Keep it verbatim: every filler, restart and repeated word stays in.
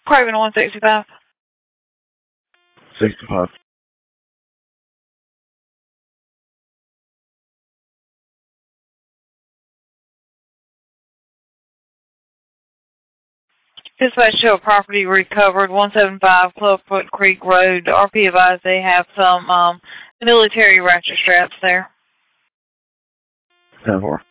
Craven one sixty-five. sixty-five. Dispatch to a property recovered, one seventy-five Clubfoot Creek Road. R P advised they have some um, military ratchet straps there. ten four.